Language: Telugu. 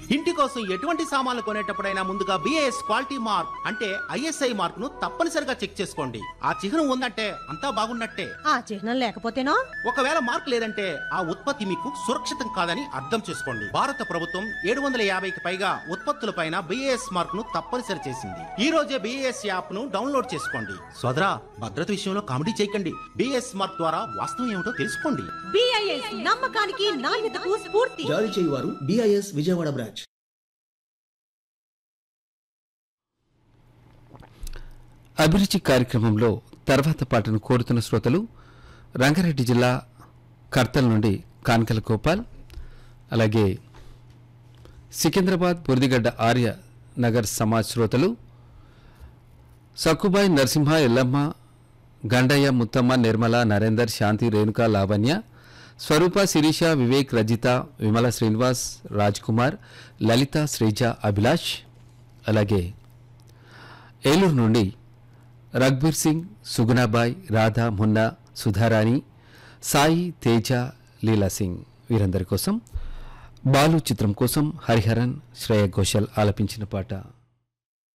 ఇంటి కోసం ఎటువంటి సామాన్లు కొనేటప్పుడైనా ముందుగా బిఏఎస్ క్వాలిటీ మార్క్ అంటే ఐఎస్ఐ మార్క్ ను తప్పనిసరిగా చెక్ చేసుకోండి. ఆ చిహ్నం ఉందంటే అంతా బాగున్నట్టే. ఆ చిహ్నం లేకపోతేనో? ఒకవేళ మార్క్ లేదంటే ఆ ఉత్పత్తి మీకు సురక్షితం కాదని అర్థం చేసుకోండి. భారత ప్రభుత్వం 750కి పైగా ఉత్పత్తులపైన బిఏఎస్ మార్క్ ను తప్పనిసరి చేసింది. ఈ రోజే బిఏఎస్ యాప్ ను డౌన్లోడ్ చేసుకోండి. సోదరా, భద్రత విషయంలో కామెడీ చేయకండి. బిఏఎస్ మార్క్ ద్వారా వాస్తవం ఏమిటో తెలుసుకోండి. బిఐఎస్ నమ్మకానికి నాణ్యతకు స్ఫూర్తి. జారీ చేయువారు బిఐఎస్ విజయవాడ బ్రాంచ్. అభిరుచి కార్యక్రమంలో తర్వాత పాటను కోరుతున్న శ్రోతలు రంగారెడ్డి జిల్లా కర్తల నుండి కాన్కల గోపాల్, అలాగే సికింద్రాబాద్ బుర్దిగడ్డ ఆర్య నగర్ సమాజ్ శ్రోతలు సక్కుబాయి నరసింహ, ఎల్లమ్మ, గండయ్య, ముత్తమ్మ, నిర్మల, నరేందర్, శాంతి, రేణుక, లావణ్య, స్వరూప, శిరీష, వివేక్, రజిత, విమల, శ్రీనివాస్, రాజ్ కుమార్, లలిత, శ్రీజ, అభిలాష్, అలాగే ఏలూరు నుండి రఘ్బీర్ సింగ్, సుగుణాబాయ్, రాధా, మున్నా, సుధారాణి, సాయి, తేజ, లీలా సింగ్ వీరందరి కోసం బాలు చిత్రం కోసం హరిహరన్, శ్రేయ ఘోషల్ ఆలపించిన పాట.